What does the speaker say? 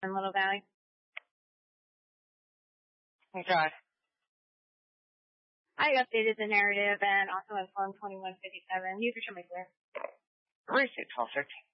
in Little Valley. Okay. I updated the narrative and also informed 2157. User should be clear. Receipt 1213.